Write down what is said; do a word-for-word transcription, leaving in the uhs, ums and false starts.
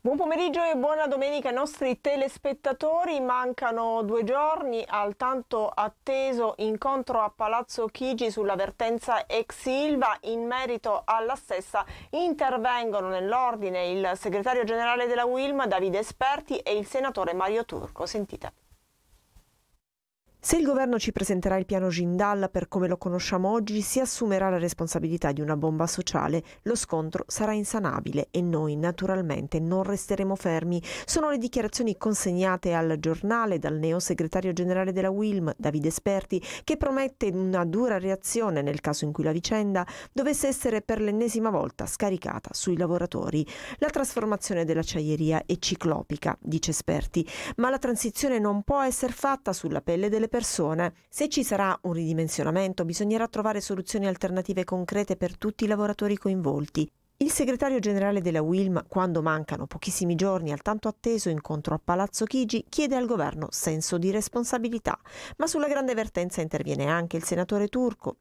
Buon pomeriggio e buona domenica ai nostri telespettatori. Mancano due giorni al tanto atteso incontro a Palazzo Chigi sulla vertenza ex Ilva. In merito alla stessa intervengono nell'ordine il segretario generale della U I L M Davide Esperti e il senatore Mario Turco. Sentite. Se il governo ci presenterà il piano Jindal per come lo conosciamo oggi, si assumerà la responsabilità di una bomba sociale. Lo scontro sarà insanabile e noi naturalmente non resteremo fermi. Sono le dichiarazioni consegnate al giornale dal neo segretario generale della U I L M, Davide Esperti, che promette una dura reazione nel caso in cui la vicenda dovesse essere per l'ennesima volta scaricata sui lavoratori. La trasformazione dell'acciaieria è ciclopica, dice Esperti, ma la transizione non può essere fatta sulla pelle delle persone. Se ci sarà un ridimensionamento, bisognerà trovare soluzioni alternative concrete per tutti i lavoratori coinvolti. Il segretario generale della U I L M, quando mancano pochissimi giorni al tanto atteso incontro a Palazzo Chigi, chiede al governo senso di responsabilità. Ma sulla grande vertenza interviene anche il senatore Turco,